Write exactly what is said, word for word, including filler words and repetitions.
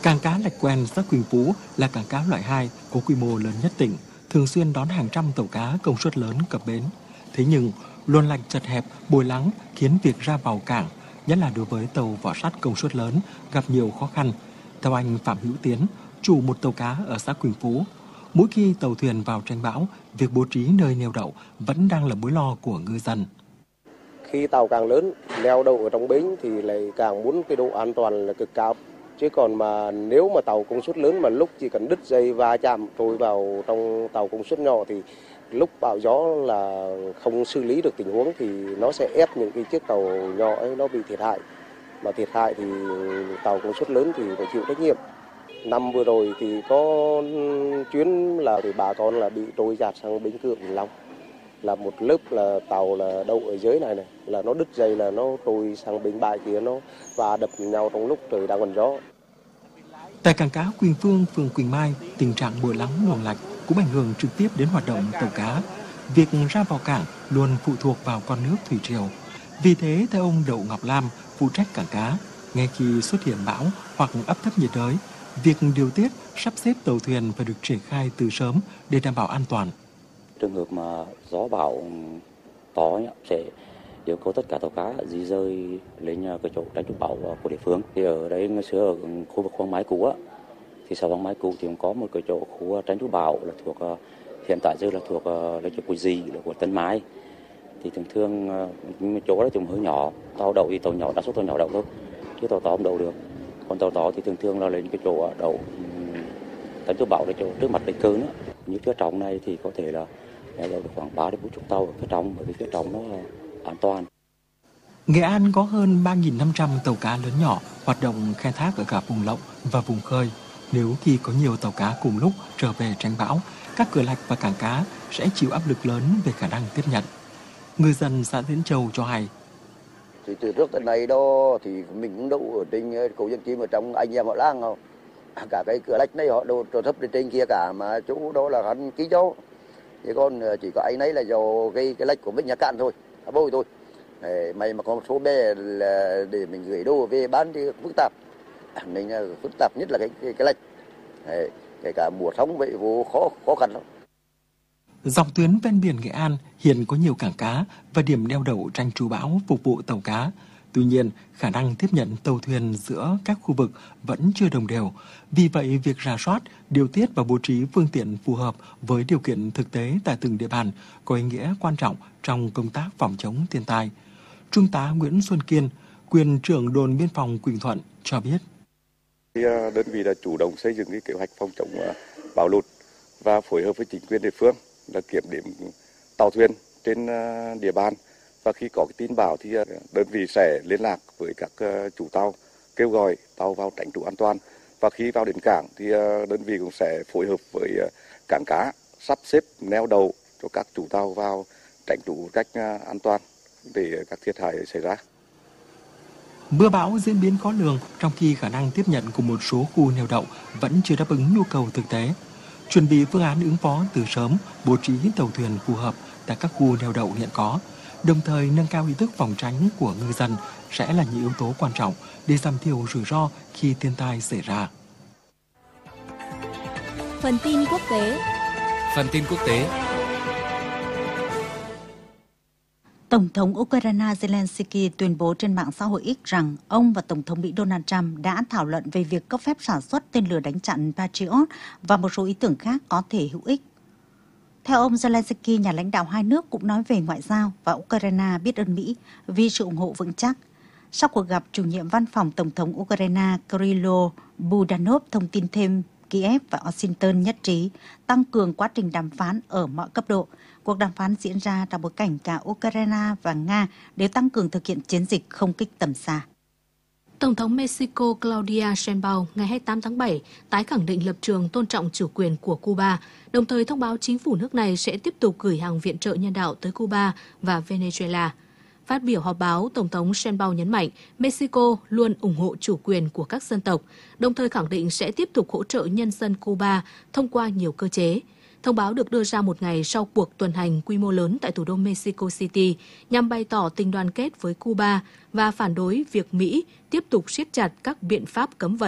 Cảng cá Lạch Quen, xã Quỳnh Phú là cảng cá loại hai có quy mô lớn nhất tỉnh, thường xuyên đón hàng trăm tàu cá công suất lớn cập bến. Thế nhưng, luồng lạch chật hẹp, bồi lắng khiến việc ra vào cảng, nhất là đối với tàu vỏ sắt công suất lớn, gặp nhiều khó khăn. Theo anh Phạm Hữu Tiến, chủ một tàu cá ở xã Quỳnh Phú, mỗi khi tàu thuyền vào tranh bão, việc bố trí nơi neo đậu vẫn đang là mối lo của ngư dân. Khi tàu càng lớn, neo đậu ở trong bến thì lại càng muốn cái độ an toàn là cực cao. Chứ còn mà nếu mà tàu công suất lớn mà lúc chỉ cần đứt dây va chạm trôi vào trong tàu công suất nhỏ thì lúc bão gió là không xử lý được tình huống thì nó sẽ ép những cái chiếc tàu nhỏ ấy nó bị thiệt hại. Mà thiệt hại thì tàu công suất lớn thì phải chịu trách nhiệm. Năm vừa rồi thì có chuyến là thì bà con là bị trôi dạt sang bến Cửa Vĩnh Long. Là một lớp là tàu là đậu ở dưới này này là nó đứt dây là nó trôi sang bên bãi kia nó và đập nhau trong lúc trời đang còn gió. Tại cảng cá Quỳnh Phương, phường Quỳnh Mai, tình trạng bồi lắng luồng lạch cũng ảnh hưởng trực tiếp đến hoạt động tàu cá. Việc ra vào cảng luôn phụ thuộc vào con nước thủy triều. Vì thế, theo ông Đậu Ngọc Lam, phụ trách cảng cá, ngay khi xuất hiện bão hoặc áp thấp nhiệt đới, việc điều tiết, sắp xếp tàu thuyền phải được triển khai từ sớm để đảm bảo an toàn. Trường hợp mà gió bão to sẽ yêu cầu tất cả tàu cá di rời lên cái chỗ tránh trú bão của địa phương. Thì ở đây ngày xưa ở khu vực khoang máy cũ á, thì sau khoang máy cũ thì cũng có một cái chỗ khu tránh trú bão là thuộc hiện tại giờ là thuộc là chỗ của gì là của Tân Mai. Thì thường thường chỗ đó thì hơi nhỏ, tàu đậu thì tàu nhỏ đa số tàu nhỏ đậu thôi, chứ tàu to không đậu được. Còn tàu to thì thường thường là lên cái chỗ đậu tránh trú bão là chỗ trước mặt bến Cơn á. Như phía trong này thì có thể là đậu được khoảng ba đến bốn mươi tàu ở phía trong, bởi vì phía trong nó an toàn. Nghệ An có hơn ba nghìn năm trăm tàu cá lớn nhỏ hoạt động khai thác ở cả vùng lộng và vùng khơi. Nếu khi có nhiều tàu cá cùng lúc trở về tránh bão, các cửa lạch và cảng cá sẽ chịu áp lực lớn về khả năng tiếp nhận. Ngư dân xã Diễn Châu cho hay. Thì từ trước tới nay đó thì mình cũng đậu ở trên cầu Dân Chim ở trong anh em họ lang không? Cả cái cửa lạch này họ đổ trò thấp lên trên kia cả mà chỗ đó là hắn ký dấu. Thì con chỉ có anh ấy là do cái cái lạch của mình nhà cạn thôi, bôi thôi. Mày mà có một số bé là để mình gửi đồ về bán thì phức tạp. Mình phức tạp nhất là cái cái, cái lạch. Kể cả mùa sóng vậy vô khó khó khăn lắm. Dọc tuyến ven biển Nghệ An hiện có nhiều cảng cá và điểm neo đậu tránh trú bão phục vụ tàu cá. Tuy nhiên, khả năng tiếp nhận tàu thuyền giữa các khu vực vẫn chưa đồng đều. Vì vậy, việc rà soát, điều tiết và bố trí phương tiện phù hợp với điều kiện thực tế tại từng địa bàn có ý nghĩa quan trọng trong công tác phòng chống thiên tai. Trung tá Nguyễn Xuân Kiên, quyền trưởng đồn biên phòng Quỳnh Thuận cho biết. Đơn vị đã chủ động xây dựng cái kế hoạch phòng chống bão lụt và phối hợp với chính quyền địa phương là kiểm đếm tàu thuyền trên địa bàn. Và khi có cái tin bão thì đơn vị sẽ liên lạc với các chủ tàu, kêu gọi tàu vào tránh trú an toàn. Và khi vào đến cảng thì đơn vị cũng sẽ phối hợp với cảng cá, sắp xếp neo đậu cho các chủ tàu vào tránh trú cách an toàn để các thiệt hại xảy ra. Mưa bão diễn biến khó lường trong khi khả năng tiếp nhận của một số khu neo đậu vẫn chưa đáp ứng nhu cầu thực tế. Chuẩn bị phương án ứng phó từ sớm, bố trí tàu thuyền phù hợp tại các khu neo đậu hiện có, đồng thời nâng cao ý thức phòng tránh của ngư dân sẽ là những yếu tố quan trọng để giảm thiểu rủi ro khi thiên tai xảy ra. Phần tin quốc tế. Phần tin quốc tế. Tổng thống Ukraine Zelensky tuyên bố trên mạng xã hội X rằng ông và Tổng thống Mỹ Donald Trump đã thảo luận về việc cấp phép sản xuất tên lửa đánh chặn Patriot và một số ý tưởng khác có thể hữu ích. Theo ông Zelensky, nhà lãnh đạo hai nước cũng nói về ngoại giao và Ukraine biết ơn Mỹ vì sự ủng hộ vững chắc. Sau cuộc gặp, chủ nhiệm văn phòng Tổng thống Ukraine Kyrylo Budanov thông tin thêm Kiev và Washington nhất trí tăng cường quá trình đàm phán ở mọi cấp độ. Cuộc đàm phán diễn ra trong bối cảnh cả Ukraine và Nga đều tăng cường thực hiện chiến dịch không kích tầm xa. Tổng thống Mexico Claudia Sheinbaum ngày hai mươi tám tháng bảy tái khẳng định lập trường tôn trọng chủ quyền của Cuba, đồng thời thông báo chính phủ nước này sẽ tiếp tục gửi hàng viện trợ nhân đạo tới Cuba và Venezuela. Phát biểu họp báo, Tổng thống Sheinbaum nhấn mạnh Mexico luôn ủng hộ chủ quyền của các dân tộc, đồng thời khẳng định sẽ tiếp tục hỗ trợ nhân dân Cuba thông qua nhiều cơ chế. Thông báo được đưa ra một ngày sau cuộc tuần hành quy mô lớn tại thủ đô Mexico City nhằm bày tỏ tình đoàn kết với Cuba và phản đối việc Mỹ tiếp tục siết chặt các biện pháp cấm vận